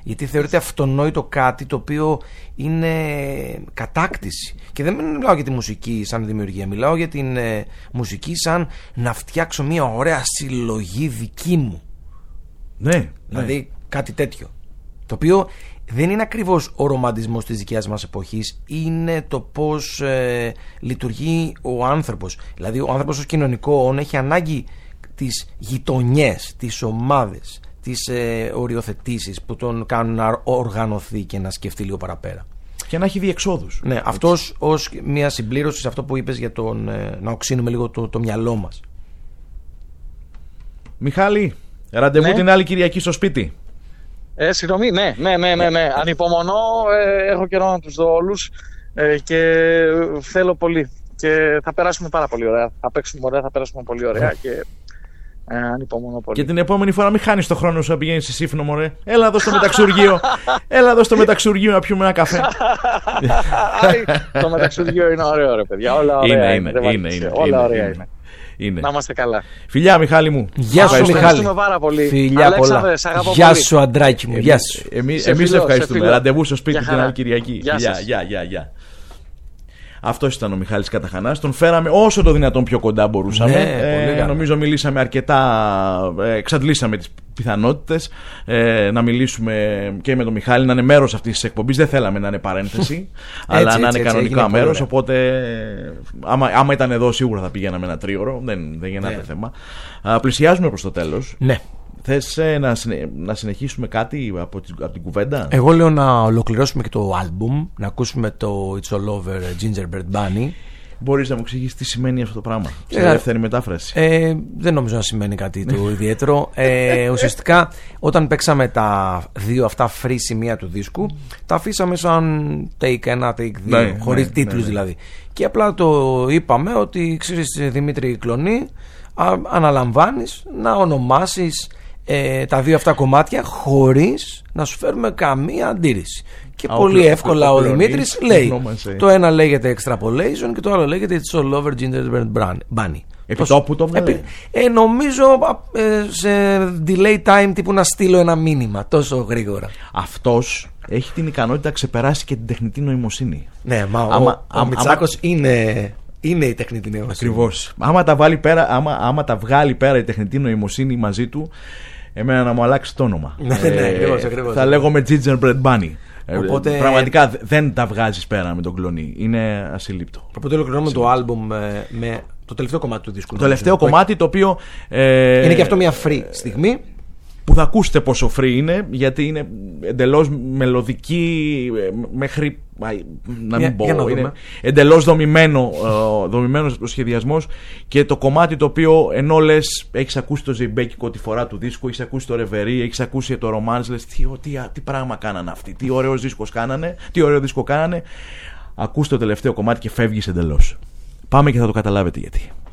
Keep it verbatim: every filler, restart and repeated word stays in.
Γιατί θεωρείται αυτονόητο κάτι το οποίο είναι κατάκτηση. Και δεν μιλάω για τη μουσική σαν δημιουργία, μιλάω για την ε, μουσική σαν να φτιάξω μια ωραία συλλογή δική μου. Ναι. Δηλαδή ναι. κάτι τέτοιο. Το οποίο δεν είναι ακριβώς ο ρομαντισμός της δικιάς μας εποχής, είναι το πώς ε, λειτουργεί ο άνθρωπος. Δηλαδή ο άνθρωπος ως κοινωνικό όν έχει ανάγκη τις γειτονιές, τις ομάδες, τις ε, οριοθετήσεις που τον κάνουν να οργανωθεί και να σκεφτεί λίγο παραπέρα. Και να έχει διεξόδους. Ναι, αυτός ως μια συμπλήρωση σε αυτό που είπες για τον, ε, να οξύνουμε λίγο το, το μυαλό μας. Μιχάλη, ραντεβού ναι. την άλλη Κυριακή στο σπίτι. Ε, συγγνώμη, ναι, ναι, ναι, ναι, ναι. Ανυπομονώ, ε, έχω καιρό να τους δω όλους ε, και θέλω πολύ. Και θα περάσουμε πάρα πολύ ωραία. Θα παίξουμε ωραία, θα περάσουμε πολύ ωραία και ε, ανυπομονώ πολύ. Και την επόμενη φορά μην χάνεις το χρόνο σου να πηγαίνεις στη Σύφνο, μωρέ. Έλα εδώ στο μεταξουργείο. Έλα εδώ στο μεταξουργείο να πιούμε ένα καφέ. Το μεταξουργείο είναι ωραίο, ρε παιδιά. Όλα ωραία είναι. είναι, είναι, είναι όλα είναι, ωραία είναι. είναι. Είναι. Να είμαστε καλά. Φιλιά, Μιχάλη μου. Γεια σου, Μιχάλη. Πάρα πολύ. Φιλιά πολλά. Γεια σου, αντράκι μου. Γεια σου. Εμείς ευχαριστούμε. Ραντεβού στο σπίτι την άλλη Κυριακή. Γεια, γεια, γεια, γεια. Αυτός ήταν ο Μιχάλης Καταχανάς. Τον φέραμε όσο το δυνατόν πιο κοντά μπορούσαμε. Ναι, ε, νομίζω μιλήσαμε αρκετά, ε, εξαντλήσαμε τις πιθανότητες ε, να μιλήσουμε και με τον Μιχάλη, να είναι μέρος αυτής της εκπομπής. Δεν θέλαμε να είναι παρένθεση, αλλά έτσι, να είναι έτσι, κανονικά μέρος. Οπότε, άμα, άμα ήταν εδώ, σίγουρα θα πηγαίναμε ένα τρίωρο. Δεν, δεν γεννάται ναι. θέμα. Α, πλησιάζουμε προς το τέλος. Ναι. Θες ε, να, συνε... να συνεχίσουμε κάτι από την, από την κουβέντα? Εγώ λέω να ολοκληρώσουμε και το άλμπουμ, να ακούσουμε το It's All Over Gingerbread Bunny. Μπορείς να μου εξηγήσεις τι σημαίνει αυτό το πράγμα σε ε, δεύτερη μετάφραση? Ε, δεν νομίζω να σημαίνει κάτι το ιδιαίτερο. Ε, ουσιαστικά όταν παίξαμε τα δύο αυτά free σημεία του δίσκου, τα αφήσαμε σαν take ένα, take δύο, ναι, χωρίς ναι, τίτλους ναι, ναι. δηλαδή. Και απλά το είπαμε ότι ξέρεις Δημήτρη Κλονή, αναλαμβάνεις να ονομάσεις Ε, τα δύο αυτά κομμάτια χωρίς να σου φέρουμε καμία αντίρρηση. Και Α, πολύ ο, εύκολα ο, ο, ο Δημήτρης λέει ονόμασε. Το ένα λέγεται Extrapolation και το άλλο λέγεται It's All Over Gingerbread Bunny. Επί τόπου το βγάλε? Ε, νομίζω ε, σε delay time τύπου να στείλω ένα μήνυμα τόσο γρήγορα. Αυτός έχει την ικανότητα να ξεπεράσει και την τεχνητή νοημοσύνη. Ναι, μα άμα, ο, άμα, ο Μητσάκος άμα... είναι... Είναι η τεχνητή νοημοσύνη. Ακριβώς. Άμα τα, βάλει πέρα, άμα, άμα τα βγάλει πέρα η τεχνητή νοημοσύνη μαζί του, εμένα να μου αλλάξει το όνομα. Ναι, ναι, ναι, ακριβώς, ακριβώς. Θα λέγομαι Gingerbread Bunny. Οπότε... Πραγματικά δεν τα βγάζεις πέρα με τον Κλονή. Είναι ασύλληπτο. Οπότε ολοκληρώνουμε το άλμπουμ με, με το τελευταίο κομμάτι του δίσκου. Το τελευταίο κομμάτι το οποίο ε... είναι και αυτό μια free στιγμή. Που θα ακούσετε πόσο free είναι, γιατί είναι εντελώς μελωδική μέχρι, να μην για, πω, για είναι εντελώς δομημένο, δομημένος ο σχεδιασμός, και το κομμάτι το οποίο ενώ λες έχεις ακούσει το ζεϊμπέκικο τη φορά του δίσκου, έχεις ακούσει το ρεβερί, έχεις ακούσει το ρομάνς, λες τι, τι, τι πράγμα κάνανε αυτοί, τι ωραίος δίσκος κάνανε, τι ωραίο δίσκο κάνανε, ακούς το τελευταίο κομμάτι και φεύγεις εντελώς. Πάμε και θα το καταλάβετε γιατί.